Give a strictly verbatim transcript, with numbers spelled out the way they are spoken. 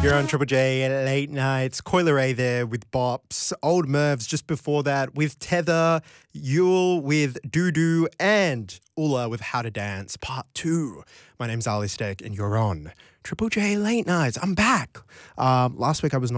You're on Triple J Late Nights. Coiler Ray there with Bops. Old Mervs just before that with Tether. Yule with Doo Doo. And Ula with How to Dance Part two. My name's Ali Steck and you're on Triple J Late Nights. I'm back. Um, last week I was not